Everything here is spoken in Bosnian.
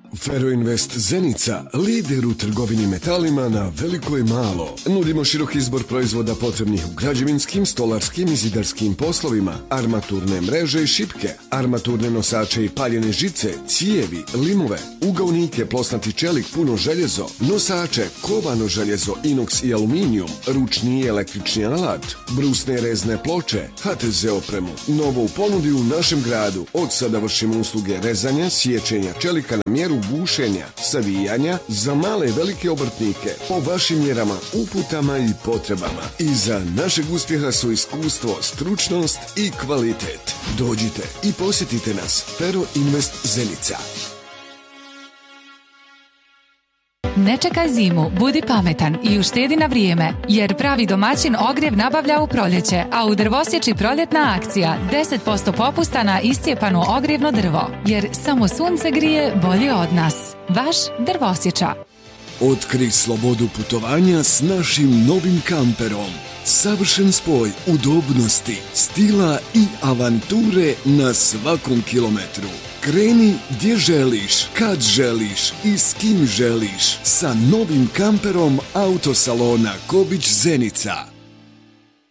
Feroinvest Zenica, lider u trgovini metalima na veliko i malo. Nudimo širok izbor proizvoda potrebnih u građevinskim, stolarskim i zidarskim poslovima, armaturne mreže i šipke, armaturne nosače i paljene žice, cijevi, limove, ugaonike, plosnati čelik, puno željezo, nosače, kovano željezo, inoks i aluminijum, ručni i električni alat, brusne rezne ploče, HTZ opremu. Novo u ponudi u našem gradu. Od sada vršimo usluge rezanja, sječenja čelika na mjeru, bušenja, savijanja za male i velike obrtnike po vašim mjerama, uputama i potrebama. Iza našeg uspjeha su iskustvo, stručnost i kvalitet. Dođite i posjetite nas. Feroinvest Zenica. Ne čekaj zimu, budi pametan i uštedi na vrijeme, jer pravi domaćin ogrjev nabavlja u proljeće, a u Drvosječi proljetna akcija 10% popusta na iscijepano ogrjevno drvo, jer samo sunce grije bolje od nas. Vaš Drvosječa. Otkri slobodu putovanja s našim novim kamperom. Savršen spoj udobnosti, stila i avanture na svakom kilometru. Kreni gdje želiš, kad želiš i s kim želiš sa novim kamperom autosalona Kobić Zenica.